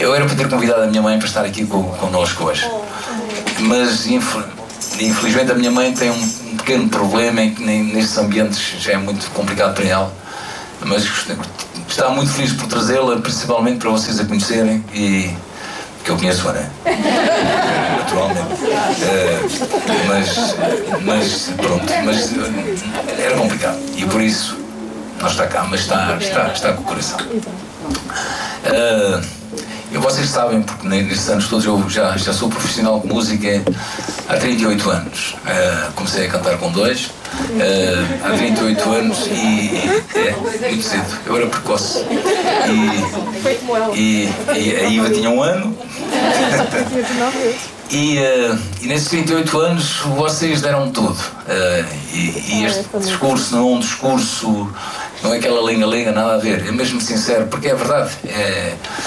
Eu era para ter convidado a minha mãe para estar aqui connosco hoje, mas infelizmente a minha mãe tem um pequeno problema em que nestes ambientes já é muito complicado para ela, mas está muito feliz por trazê-la, principalmente para vocês a conhecerem, e que eu conheço, né? Naturalmente. Mas era complicado e por isso não está cá, mas está com o coração. Vocês sabem, porque nestes anos todos eu já sou profissional de música há 38 anos. Comecei a cantar com 2, há 38 anos e muito cedo, eu era precoce. E a Iva tinha 1 ano. E nesses 38 anos vocês deram tudo. E este discurso não é um discurso, não é aquela lenga-lenga, nada a ver. É mesmo sincero, porque é verdade.